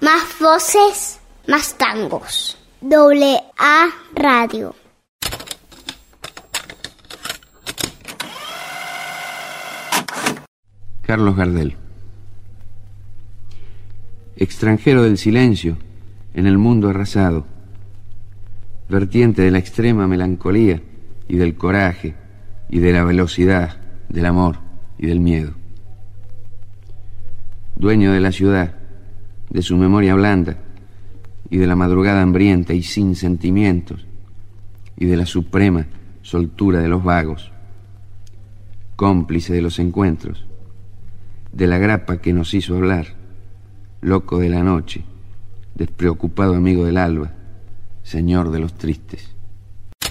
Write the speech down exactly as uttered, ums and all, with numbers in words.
Más voces, más tangos. Doble A Radio. Carlos Gardel. Extranjero del silencio en el mundo arrasado, vertiente de la extrema melancolía y del coraje y de la velocidad, del amor y del miedo. Dueño de la ciudad, de su memoria blanda y de la madrugada hambrienta y sin sentimientos y de la suprema soltura de los vagos. Cómplice de los encuentros, de la grapa que nos hizo hablar, loco de la noche, despreocupado amigo del alba, señor de los tristes.